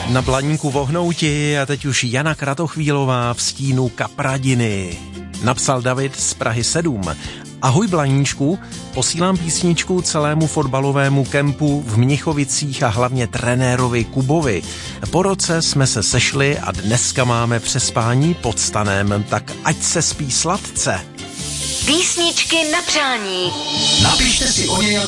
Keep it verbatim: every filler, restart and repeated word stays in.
Na Blaníku vohnouti a teď už Jana Kratochvílová v stínu Kapradiny. Napsal David z Prahy sedm. Ahoj Blaníčku, posílám písničku celému fotbalovému kempu v Mnichovicích a hlavně trenérovi Kubovi. Po roce jsme se sešli a dneska máme přespání pod stanem, tak ať se spí sladce. Písničky na přání. Napište si o ně jako